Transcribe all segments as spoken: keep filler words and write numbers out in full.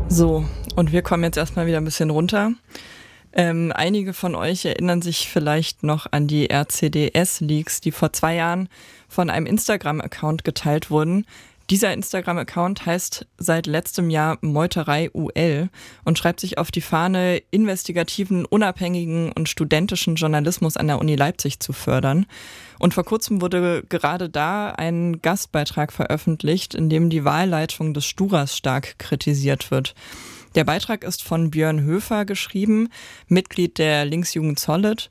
So, und wir kommen jetzt erstmal wieder ein bisschen runter. Ähm, einige von euch erinnern sich vielleicht noch an die R C D S-Leaks, die vor zwei Jahren von einem Instagram-Account geteilt wurden. Dieser Instagram-Account heißt seit letztem Jahr Meuterei U L und schreibt sich auf die Fahne, investigativen, unabhängigen und studentischen Journalismus an der Uni Leipzig zu fördern. Und vor kurzem wurde gerade da ein Gastbeitrag veröffentlicht, in dem die Wahlleitung des Sturas stark kritisiert wird. Der Beitrag ist von Björn Höfer geschrieben, Mitglied der Linksjugend Solid.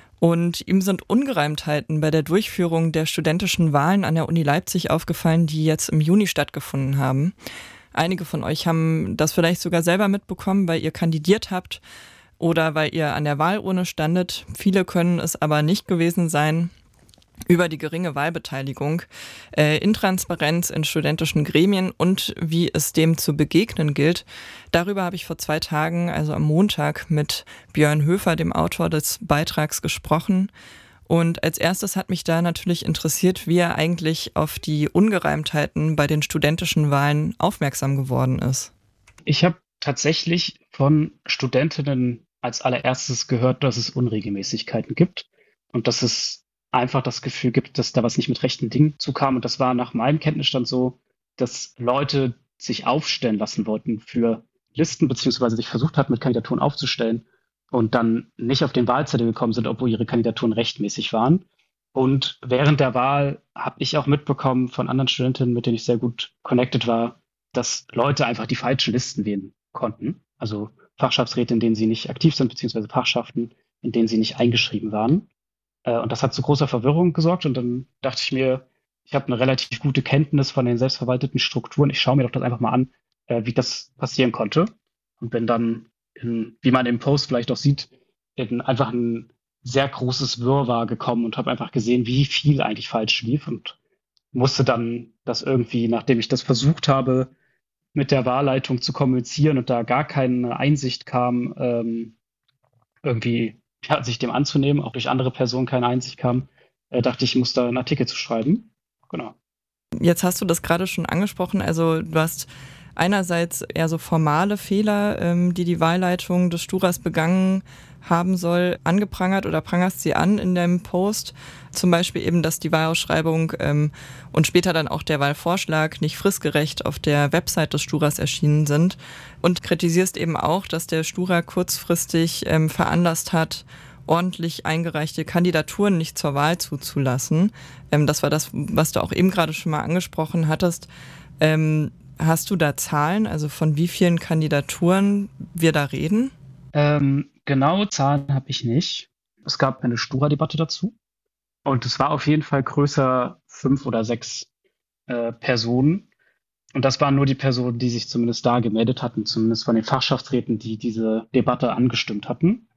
Und ihm sind Ungereimtheiten bei der Durchführung der studentischen Wahlen an der Uni Leipzig aufgefallen, die jetzt im Juni stattgefunden haben. Einige von euch haben das vielleicht sogar selber mitbekommen, weil ihr kandidiert habt oder weil ihr an der Wahlurne standet. Viele können es aber nicht gewesen sein. Über die geringe Wahlbeteiligung, äh, Intransparenz in studentischen Gremien und wie es dem zu begegnen gilt. Darüber habe ich vor zwei Tagen, also am Montag, mit Björn Höfer, dem Autor des Beitrags, gesprochen. Und als erstes hat mich da natürlich interessiert, wie er eigentlich auf die Ungereimtheiten bei den studentischen Wahlen aufmerksam geworden ist. Ich habe tatsächlich von Studentinnen als allererstes gehört, dass es Unregelmäßigkeiten gibt und dass es einfach das Gefühl gibt, dass da was nicht mit rechten Dingen zukam. Und das war nach meinem Kenntnisstand so, dass Leute sich aufstellen lassen wollten für Listen, beziehungsweise sich versucht hat, mit Kandidaturen aufzustellen und dann nicht auf den Wahlzettel gekommen sind, obwohl ihre Kandidaturen rechtmäßig waren. Und während der Wahl habe ich auch mitbekommen von anderen Studentinnen, mit denen ich sehr gut connected war, dass Leute einfach die falschen Listen wählen konnten. Also Fachschaftsräte, in denen sie nicht aktiv sind, beziehungsweise Fachschaften, in denen sie nicht eingeschrieben waren. Und das hat zu großer Verwirrung gesorgt. Und dann dachte ich mir, ich habe eine relativ gute Kenntnis von den selbstverwalteten Strukturen. Ich schaue mir doch das einfach mal an, wie das passieren konnte. Und bin dann, in, wie man im Post vielleicht auch sieht, in einfach ein sehr großes Wirrwarr gekommen und habe einfach gesehen, wie viel eigentlich falsch lief. Und musste dann das irgendwie, nachdem ich das versucht habe, mit der Wahlleitung zu kommunizieren und da gar keine Einsicht kam, ähm, irgendwie ja, sich dem anzunehmen, auch durch andere Personen keine Einsicht kam, äh, dachte ich, ich muss da einen Artikel zu schreiben. Genau. Jetzt hast du das gerade schon angesprochen, also du hast einerseits eher so formale Fehler, ähm, die die Wahlleitung des Sturas begangen haben soll, angeprangert oder prangerst sie an in dem Post. Zum Beispiel eben, dass die Wahlausschreibung ähm, und später dann auch der Wahlvorschlag nicht fristgerecht auf der Website des Sturas erschienen sind. Und kritisierst eben auch, dass der Stura kurzfristig ähm, veranlasst hat, ordentlich eingereichte Kandidaturen nicht zur Wahl zuzulassen. Ähm, das war das, was du auch eben gerade schon mal angesprochen hattest. Ähm, hast du da Zahlen, also von wie vielen Kandidaturen wir da reden? Ähm, genaue Zahlen habe ich nicht. Es gab eine Stura-Debatte dazu. Und es war auf jeden Fall größer fünf oder sechs äh, Personen. Und das waren nur die Personen, die sich zumindest da gemeldet hatten, zumindest von den Fachschaftsräten, die diese Debatte angestimmt hatten.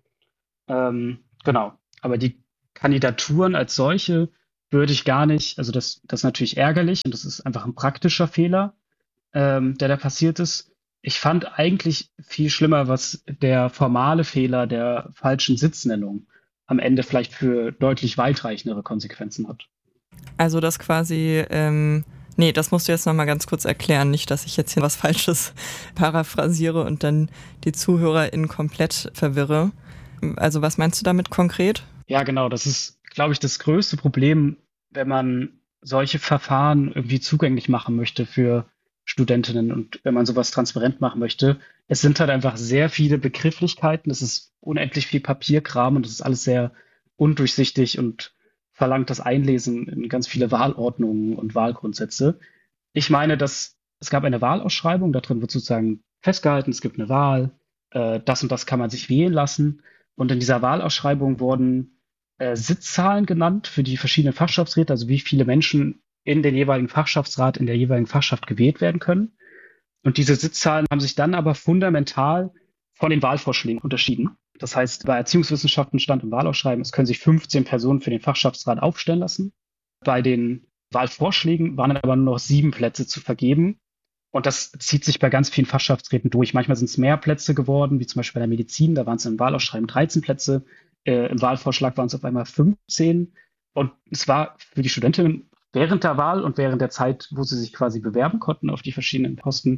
Ähm, genau. Aber die Kandidaturen als solche würde ich gar nicht, also das, das ist natürlich ärgerlich und das ist einfach ein praktischer Fehler, ähm, der da passiert ist. Ich fand eigentlich viel schlimmer, was der formale Fehler der falschen Sitznennung am Ende vielleicht für deutlich weitreichendere Konsequenzen hat. Also das quasi, ähm, nee, das musst du jetzt nochmal ganz kurz erklären, nicht, dass ich jetzt hier was Falsches paraphrasiere und dann die ZuhörerInnen komplett verwirre. Also was meinst du damit konkret? Ja, genau, das ist, glaube ich, das größte Problem, wenn man solche Verfahren irgendwie zugänglich machen möchte für Studentinnen und wenn man sowas transparent machen möchte. Es sind halt einfach sehr viele Begrifflichkeiten, es ist unendlich viel Papierkram und es ist alles sehr undurchsichtig und verlangt das Einlesen in ganz viele Wahlordnungen und Wahlgrundsätze. Ich meine, dass es gab eine Wahlausschreibung, da drin wird sozusagen festgehalten, es gibt eine Wahl, äh, das und das kann man sich wählen lassen. Und in dieser Wahlausschreibung wurden äh, Sitzzahlen genannt für die verschiedenen Fachschaftsräte, also wie viele Menschen in den jeweiligen Fachschaftsrat, in der jeweiligen Fachschaft gewählt werden können. Und diese Sitzzahlen haben sich dann aber fundamental von den Wahlvorschlägen unterschieden. Das heißt, bei Erziehungswissenschaften stand im Wahlausschreiben, es können sich fünfzehn Personen für den Fachschaftsrat aufstellen lassen. Bei den Wahlvorschlägen waren dann aber nur noch sieben Plätze zu vergeben. Und das zieht sich bei ganz vielen Fachschaftsräten durch. Manchmal sind es mehr Plätze geworden, wie zum Beispiel bei der Medizin. Da waren es im Wahlausschreiben dreizehn Plätze. Äh, Im Wahlvorschlag waren es auf einmal fünfzehn. Und es war für die Studentinnen während der Wahl und während der Zeit, wo sie sich quasi bewerben konnten auf die verschiedenen Posten,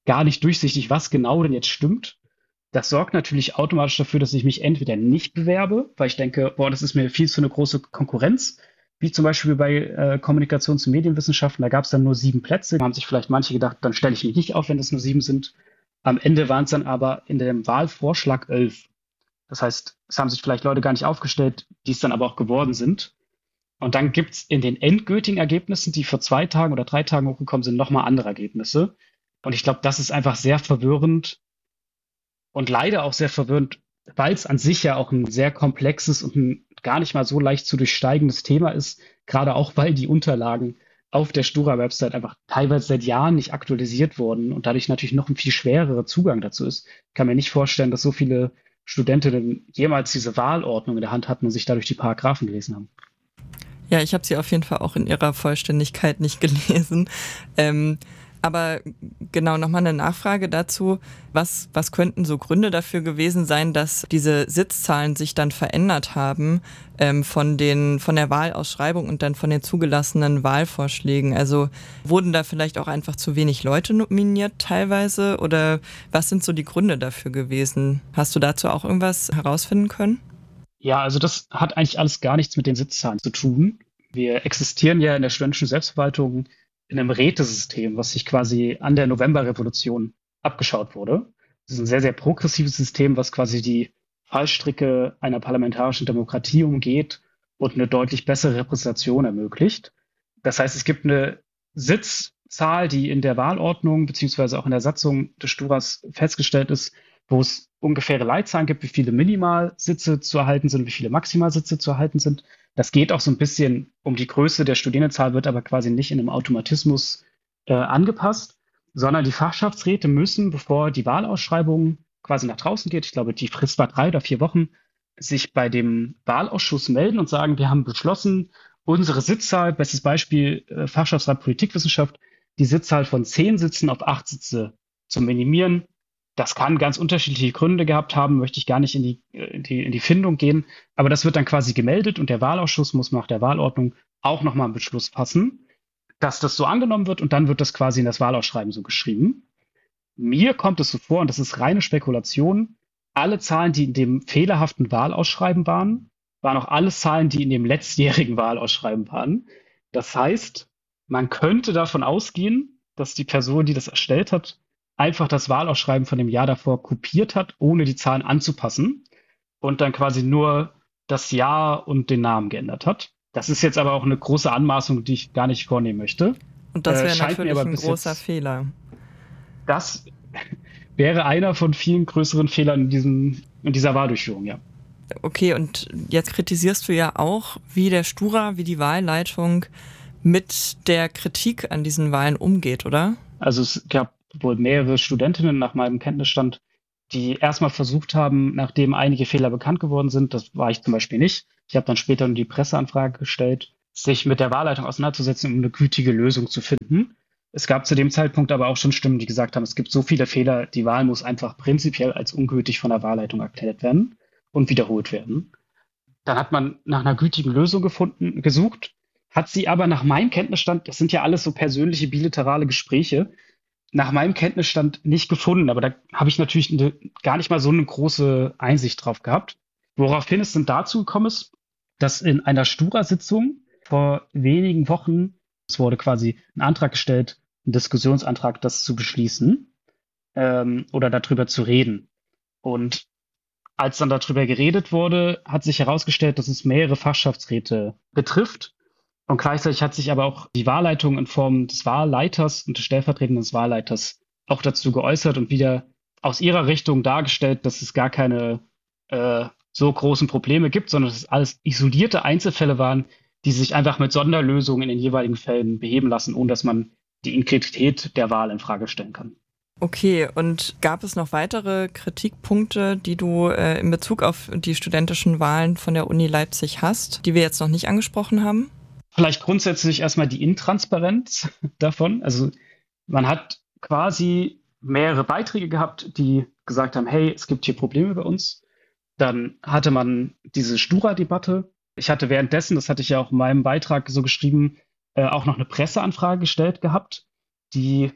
gar nicht durchsichtig, was genau denn jetzt stimmt. Das sorgt natürlich automatisch dafür, dass ich mich entweder nicht bewerbe, weil ich denke, boah, das ist mir viel zu eine große Konkurrenz, wie zum Beispiel bei äh, Kommunikations- und Medienwissenschaften, da gab es dann nur sieben Plätze. Da haben sich vielleicht manche gedacht, dann stelle ich mich nicht auf, wenn es nur sieben sind. Am Ende waren es dann aber in dem Wahlvorschlag elf. Das heißt, es haben sich vielleicht Leute gar nicht aufgestellt, die es dann aber auch geworden sind. Und dann gibt es in den endgültigen Ergebnissen, die vor zwei Tagen oder drei Tagen hochgekommen sind, nochmal andere Ergebnisse. Und ich glaube, das ist einfach sehr verwirrend und leider auch sehr verwirrend, weil es an sich ja auch ein sehr komplexes und ein gar nicht mal so leicht zu durchsteigendes Thema ist, gerade auch weil die Unterlagen auf der Stura-Website einfach teilweise seit Jahren nicht aktualisiert wurden und dadurch natürlich noch ein viel schwererer Zugang dazu ist. Ich kann mir nicht vorstellen, dass so viele Studentinnen jemals diese Wahlordnung in der Hand hatten und sich dadurch die Paragraphen gelesen haben. Ja, ich habe sie auf jeden Fall auch in ihrer Vollständigkeit nicht gelesen. Ähm, aber genau, nochmal eine Nachfrage dazu. Was, was könnten so Gründe dafür gewesen sein, dass diese Sitzzahlen sich dann verändert haben ähm, von, den, von der Wahlausschreibung und dann von den zugelassenen Wahlvorschlägen? Also wurden da vielleicht auch einfach zu wenig Leute nominiert teilweise? Oder was sind so die Gründe dafür gewesen? Hast du dazu auch irgendwas herausfinden können? Ja, also das hat eigentlich alles gar nichts mit den Sitzzahlen zu tun. Wir existieren ja in der studentischen Selbstverwaltung in einem Rätesystem, was sich quasi an der Novemberrevolution abgeschaut wurde. Das ist ein sehr, sehr progressives System, was quasi die Fallstricke einer parlamentarischen Demokratie umgeht und eine deutlich bessere Repräsentation ermöglicht. Das heißt, es gibt eine Sitzzahl, die in der Wahlordnung beziehungsweise auch in der Satzung des Sturas festgestellt ist, wo es ungefähre Leitzahlen gibt, wie viele Minimalsitze zu erhalten sind, wie viele Maximalsitze zu erhalten sind. Das geht auch so ein bisschen um die Größe der Studierendenzahl, wird aber quasi nicht in einem Automatismus äh, angepasst, sondern die Fachschaftsräte müssen, bevor die Wahlausschreibung quasi nach draußen geht, ich glaube, die Frist war drei oder vier Wochen, sich bei dem Wahlausschuss melden und sagen, wir haben beschlossen, unsere Sitzzahl, bestes Beispiel äh, Fachschaftsrat Politikwissenschaft, die Sitzzahl von zehn Sitzen auf acht Sitze zu minimieren. Das kann ganz unterschiedliche Gründe gehabt haben, möchte ich gar nicht in die, in die, in die Findung gehen. Aber das wird dann quasi gemeldet und der Wahlausschuss muss nach der Wahlordnung auch nochmal einen Beschluss fassen, dass das so angenommen wird und dann wird das quasi in das Wahlausschreiben so geschrieben. Mir kommt es so vor, und das ist reine Spekulation, alle Zahlen, die in dem fehlerhaften Wahlausschreiben waren, waren auch alles Zahlen, die in dem letztjährigen Wahlausschreiben waren. Das heißt, man könnte davon ausgehen, dass die Person, die das erstellt hat, einfach das Wahlausschreiben von dem Jahr davor kopiert hat, ohne die Zahlen anzupassen und dann quasi nur das Jahr und den Namen geändert hat. Das ist jetzt aber auch eine große Anmaßung, die ich gar nicht vornehmen möchte. Und das wäre Äh, scheint natürlich mir aber ein bis großer jetzt- Fehler. Das wäre einer von vielen größeren Fehlern in, diesem, in dieser Wahldurchführung, ja. Okay, und jetzt kritisierst du ja auch, wie der Stura, wie die Wahlleitung mit der Kritik an diesen Wahlen umgeht, oder? Also es gab wohl mehrere Studentinnen nach meinem Kenntnisstand, die erstmal versucht haben, nachdem einige Fehler bekannt geworden sind, das war ich zum Beispiel nicht, ich habe dann später nur die Presseanfrage gestellt, sich mit der Wahlleitung auseinanderzusetzen, um eine gütige Lösung zu finden. Es gab zu dem Zeitpunkt aber auch schon Stimmen, die gesagt haben, es gibt so viele Fehler, die Wahl muss einfach prinzipiell als ungültig von der Wahlleitung erklärt werden und wiederholt werden. Dann hat man nach einer gütigen Lösung gefunden, gesucht, hat sie aber nach meinem Kenntnisstand, das sind ja alles so persönliche bilaterale Gespräche, nach meinem Kenntnisstand nicht gefunden. Aber da habe ich natürlich eine, gar nicht mal so eine große Einsicht drauf gehabt. Woraufhin es dann dazu gekommen ist, dass in einer Stura-Sitzung vor wenigen Wochen, es wurde quasi ein Antrag gestellt, ein Diskussionsantrag, das zu beschließen ähm, oder darüber zu reden. Und als dann darüber geredet wurde, hat sich herausgestellt, dass es mehrere Fachschaftsräte betrifft. Und gleichzeitig hat sich aber auch die Wahlleitung in Form des Wahlleiters und des stellvertretenden Wahlleiters auch dazu geäußert und wieder aus ihrer Richtung dargestellt, dass es gar keine äh, so großen Probleme gibt, sondern dass es alles isolierte Einzelfälle waren, die sich einfach mit Sonderlösungen in den jeweiligen Fällen beheben lassen, ohne dass man die Integrität der Wahl in Frage stellen kann. Okay, und gab es noch weitere Kritikpunkte, die du äh, in Bezug auf die studentischen Wahlen von der Uni Leipzig hast, die wir jetzt noch nicht angesprochen haben? Vielleicht grundsätzlich erstmal die Intransparenz davon. Also man hat quasi mehrere Beiträge gehabt, die gesagt haben, hey, es gibt hier Probleme bei uns. Dann hatte man diese Stura-Debatte. Ich hatte währenddessen, das hatte ich ja auch in meinem Beitrag so geschrieben, äh, auch noch eine Presseanfrage gestellt gehabt, die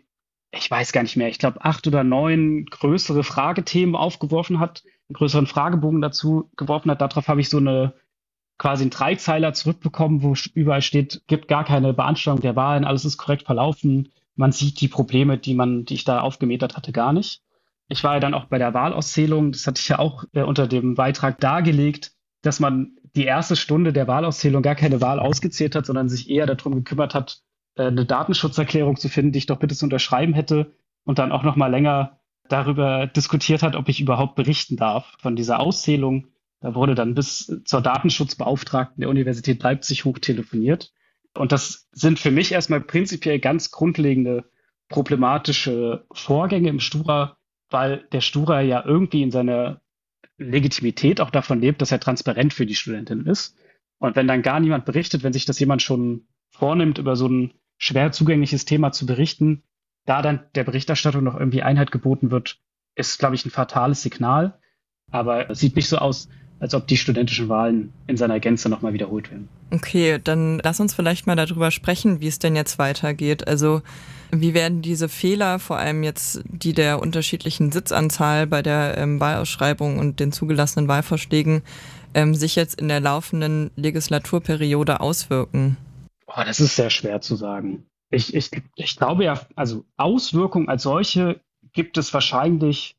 ich weiß gar nicht mehr, ich glaube acht oder neun größere Fragethemen aufgeworfen hat, einen größeren Fragebogen dazu geworfen hat. Darauf habe ich so eine quasi einen Dreizeiler zurückbekommen, wo überall steht, gibt gar keine Beanstandung der Wahlen, alles ist korrekt verlaufen. Man sieht die Probleme, die man, die ich da aufgemetert hatte, gar nicht. Ich war ja dann auch bei der Wahlauszählung, das hatte ich ja auch äh, unter dem Beitrag dargelegt, dass man die erste Stunde der Wahlauszählung gar keine Wahl ausgezählt hat, sondern sich eher darum gekümmert hat, äh, eine Datenschutzerklärung zu finden, die ich doch bitte zu unterschreiben hätte und dann auch noch mal länger darüber diskutiert hat, ob ich überhaupt berichten darf von dieser Auszählung. Da wurde dann bis zur Datenschutzbeauftragten der Universität Leipzig hoch telefoniert. Und das sind für mich erstmal prinzipiell ganz grundlegende problematische Vorgänge im Stura, weil der Stura ja irgendwie in seiner Legitimität auch davon lebt, dass er transparent für die Studentin ist. Und wenn dann gar niemand berichtet, wenn sich das jemand schon vornimmt, über so ein schwer zugängliches Thema zu berichten, da dann der Berichterstattung noch irgendwie Einheit geboten wird, ist, glaube ich, ein fatales Signal. Aber es sieht nicht so aus, als ob die studentischen Wahlen in seiner Gänze nochmal wiederholt werden. Okay, dann lass uns vielleicht mal darüber sprechen, wie es denn jetzt weitergeht. Also wie werden diese Fehler, vor allem jetzt die der unterschiedlichen Sitzanzahl bei der ähm, Wahlausschreibung und den zugelassenen Wahlvorschlägen, ähm, sich jetzt in der laufenden Legislaturperiode auswirken? Boah, das ist sehr schwer zu sagen. Ich, ich, ich glaube ja, also Auswirkungen als solche gibt es wahrscheinlich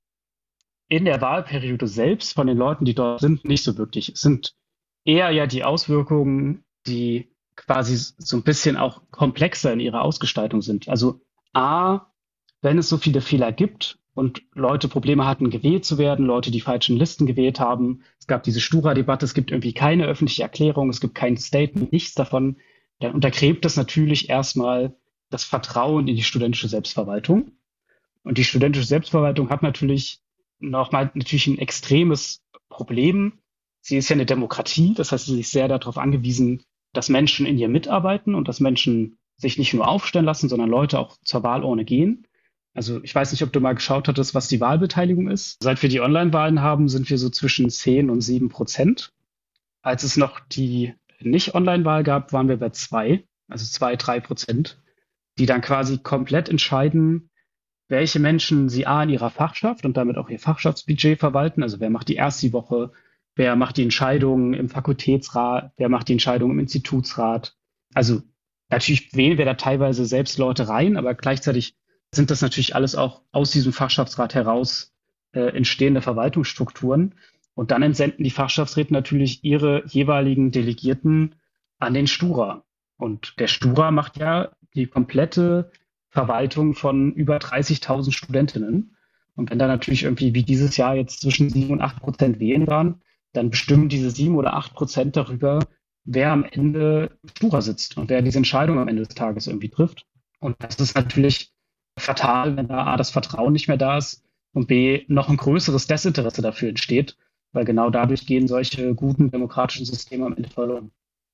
in der Wahlperiode selbst von den Leuten, die dort sind, nicht so wirklich. Es sind eher ja die Auswirkungen, die quasi so ein bisschen auch komplexer in ihrer Ausgestaltung sind. Also A, wenn es so viele Fehler gibt und Leute Probleme hatten, gewählt zu werden, Leute die falschen Listen gewählt haben, es gab diese Stura-Debatte, es gibt irgendwie keine öffentliche Erklärung, es gibt kein Statement, nichts davon, dann untergräbt das natürlich erstmal das Vertrauen in die studentische Selbstverwaltung. Und die studentische Selbstverwaltung hat natürlich nochmal natürlich ein extremes Problem. Sie ist ja eine Demokratie, das heißt, sie ist sehr darauf angewiesen, dass Menschen in ihr mitarbeiten und dass Menschen sich nicht nur aufstellen lassen, sondern Leute auch zur Wahlurne gehen. Also ich weiß nicht, ob du mal geschaut hattest, was die Wahlbeteiligung ist. Seit wir die Online-Wahlen haben, sind wir so zwischen zehn und sieben Prozent. Als es noch die Nicht-Online-Wahl gab, waren wir bei zwei, also zwei, drei Prozent, die dann quasi komplett entscheiden, welche Menschen sie A in ihrer Fachschaft und damit auch ihr Fachschaftsbudget verwalten. Also wer macht die erste Woche, wer macht die Entscheidungen im Fakultätsrat, wer macht die Entscheidungen im Institutsrat. Also natürlich wählen wir da teilweise selbst Leute rein, aber gleichzeitig sind das natürlich alles auch aus diesem Fachschaftsrat heraus äh, entstehende Verwaltungsstrukturen. Und dann entsenden die Fachschaftsräte natürlich ihre jeweiligen Delegierten an den Stura. Und der Stura macht ja die komplette Verwaltung von über dreißigtausend Studentinnen. Und wenn da natürlich irgendwie wie dieses Jahr jetzt zwischen sieben und acht Prozent wählen waren, dann bestimmen diese sieben oder acht Prozent darüber, wer am Ende im Stura sitzt und wer diese Entscheidung am Ende des Tages irgendwie trifft. Und das ist natürlich fatal, wenn da A, das Vertrauen nicht mehr da ist und B, noch ein größeres Desinteresse dafür entsteht, weil genau dadurch gehen solche guten demokratischen Systeme am Ende verloren.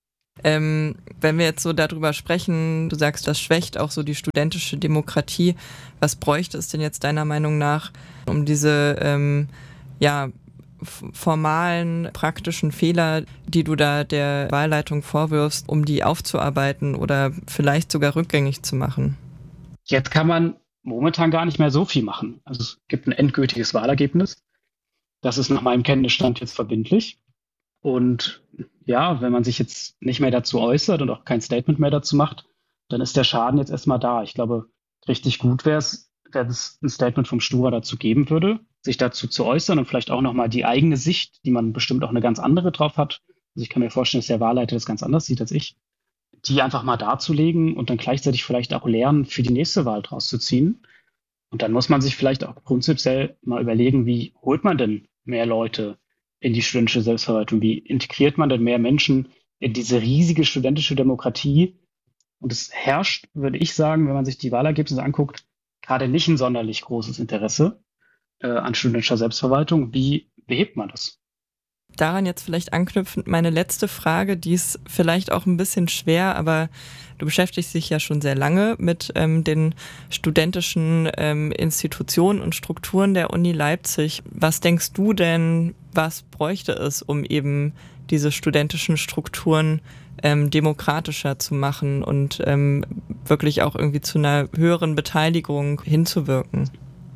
Ähm, wenn wir jetzt so darüber sprechen, du sagst, das schwächt auch so die studentische Demokratie. Was bräuchte es denn jetzt deiner Meinung nach, um diese ähm, ja, f- formalen, praktischen Fehler, die du da der Wahlleitung vorwirfst, um die aufzuarbeiten oder vielleicht sogar rückgängig zu machen? Jetzt kann man momentan gar nicht mehr so viel machen. Also es gibt ein endgültiges Wahlergebnis. Das ist nach meinem Kenntnisstand jetzt verbindlich. Und ja, wenn man sich jetzt nicht mehr dazu äußert und auch kein Statement mehr dazu macht, dann ist der Schaden jetzt erstmal da. Ich glaube, richtig gut wäre es, wenn es ein Statement vom Stura dazu geben würde, sich dazu zu äußern und vielleicht auch nochmal die eigene Sicht, die man bestimmt auch eine ganz andere drauf hat. Also ich kann mir vorstellen, dass der Wahlleiter das ganz anders sieht als ich, die einfach mal darzulegen und dann gleichzeitig vielleicht auch lernen, für die nächste Wahl draus zu ziehen. Und dann muss man sich vielleicht auch prinzipiell mal überlegen, wie holt man denn mehr Leute in die studentische Selbstverwaltung? Wie integriert man denn mehr Menschen in diese riesige studentische Demokratie? Und es herrscht, würde ich sagen, wenn man sich die Wahlergebnisse anguckt, gerade nicht ein sonderlich großes Interesse äh, an studentischer Selbstverwaltung. Wie behebt man das? Daran jetzt vielleicht anknüpfend meine letzte Frage, die ist vielleicht auch ein bisschen schwer, aber du beschäftigst dich ja schon sehr lange mit ähm, den studentischen ähm, Institutionen und Strukturen der Uni Leipzig. Was denkst du denn, was bräuchte es, um eben diese studentischen Strukturen ähm, demokratischer zu machen und ähm, wirklich auch irgendwie zu einer höheren Beteiligung hinzuwirken?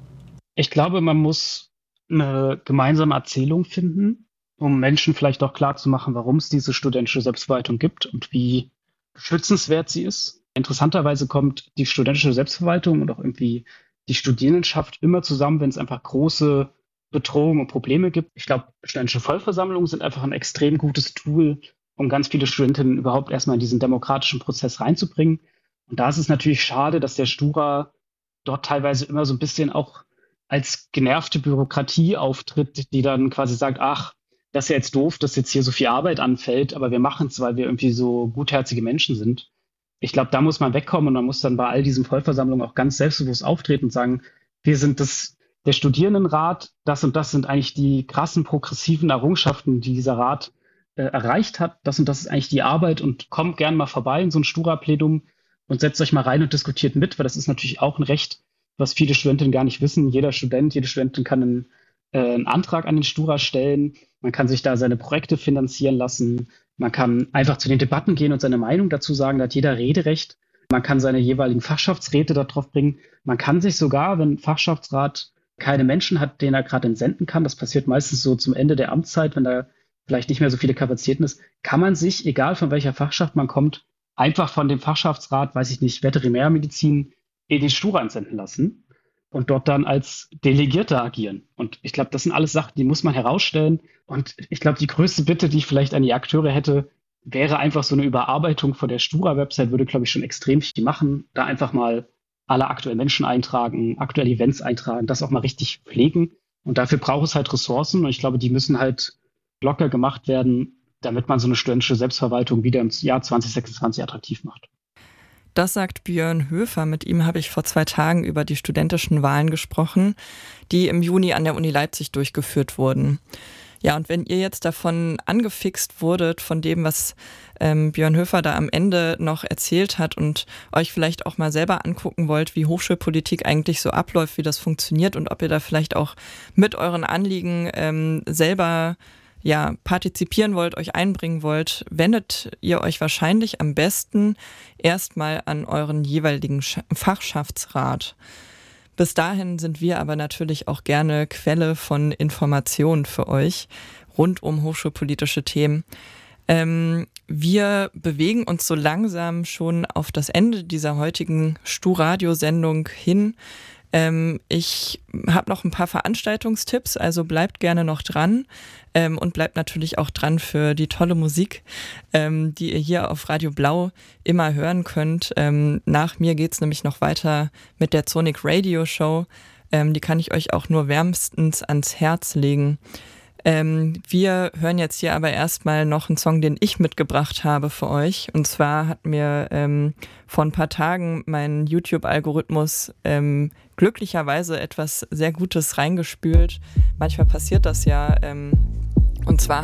Ich glaube, man muss eine gemeinsame Erzählung finden, um Menschen vielleicht auch klarzumachen, warum es diese studentische Selbstverwaltung gibt und wie schützenswert sie ist. Interessanterweise kommt die studentische Selbstverwaltung und auch irgendwie die Studierendenschaft immer zusammen, wenn es einfach große Bedrohungen und Probleme gibt. Ich glaube, studentische Vollversammlungen sind einfach ein extrem gutes Tool, um ganz viele Studentinnen überhaupt erstmal in diesen demokratischen Prozess reinzubringen. Und da ist es natürlich schade, dass der Stura dort teilweise immer so ein bisschen auch als genervte Bürokratie auftritt, die dann quasi sagt, ach, das ist ja jetzt doof, dass jetzt hier so viel Arbeit anfällt, aber wir machen es, weil wir irgendwie so gutherzige Menschen sind. Ich glaube, da muss man wegkommen und man muss dann bei all diesen Vollversammlungen auch ganz selbstbewusst auftreten und sagen, wir sind das, der Studierendenrat, das und das sind eigentlich die krassen progressiven Errungenschaften, die dieser Rat äh, erreicht hat. Das und das ist eigentlich die Arbeit und kommt gern mal vorbei in so ein Stura-Plenum und setzt euch mal rein und diskutiert mit, weil das ist natürlich auch ein Recht, was viele Studentinnen gar nicht wissen. Jeder Student, jede Studentin kann einen, äh, einen Antrag an den Stura stellen. Man kann sich da seine Projekte finanzieren lassen. Man kann einfach zu den Debatten gehen und seine Meinung dazu sagen. Da hat jeder Rederecht. Man kann seine jeweiligen Fachschaftsräte darauf bringen. Man kann sich sogar, wenn ein Fachschaftsrat keine Menschen hat, den er gerade entsenden kann, das passiert meistens so zum Ende der Amtszeit, wenn da vielleicht nicht mehr so viele Kapazitäten ist, kann man sich, egal von welcher Fachschaft man kommt, einfach von dem Fachschaftsrat, weiß ich nicht, Veterinärmedizin, in den Stura entsenden lassen und dort dann als Delegierter agieren. Und ich glaube, das sind alles Sachen, die muss man herausstellen. Und ich glaube, die größte Bitte, die ich vielleicht an die Akteure hätte, wäre einfach so eine Überarbeitung von der Stura-Website, würde, glaube ich, schon extrem viel machen. Da einfach mal alle aktuellen Menschen eintragen, aktuelle Events eintragen, das auch mal richtig pflegen. Und dafür braucht es halt Ressourcen. Und ich glaube, die müssen halt locker gemacht werden, damit man so eine studentische Selbstverwaltung wieder im Jahr zwanzig sechsundzwanzig attraktiv macht. Das sagt Björn Höfer. Mit ihm habe ich vor zwei Tagen über die studentischen Wahlen gesprochen, die im Juni an der Uni Leipzig durchgeführt wurden. Ja, und wenn ihr jetzt davon angefixt wurdet, von dem, was ähm, Björn Höfer da am Ende noch erzählt hat und euch vielleicht auch mal selber angucken wollt, wie Hochschulpolitik eigentlich so abläuft, wie das funktioniert und ob ihr da vielleicht auch mit euren Anliegen ähm, selber ja, partizipieren wollt, euch einbringen wollt, wendet ihr euch wahrscheinlich am besten erstmal an euren jeweiligen Fachschaftsrat. Bis dahin sind wir aber natürlich auch gerne Quelle von Informationen für euch rund um hochschulpolitische Themen. Ähm, wir bewegen uns so langsam schon auf das Ende dieser heutigen Stu-Radio-Sendung hin. Ähm, ich habe noch ein paar Veranstaltungstipps, also bleibt gerne noch dran ähm, und bleibt natürlich auch dran für die tolle Musik, ähm, die ihr hier auf Radio Blau immer hören könnt. Ähm, nach mir geht's nämlich noch weiter mit der Sonic Radio Show. Ähm, die kann ich euch auch nur wärmstens ans Herz legen. Ähm, wir hören jetzt hier aber erstmal noch einen Song, den ich mitgebracht habe für euch. Und zwar hat mir ähm, vor ein paar Tagen mein YouTube-Algorithmus ähm, glücklicherweise etwas sehr Gutes reingespült. Manchmal passiert das ja. Ähm, und zwar